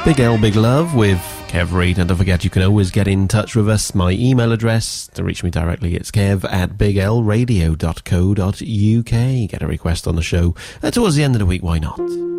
Big L, Big Love with Kev Reid. And don't forget, you can always get in touch with us. My email address to reach me directly, it's kev@biglradio.co.uk. Get a request on the show towards the end of the week, why not?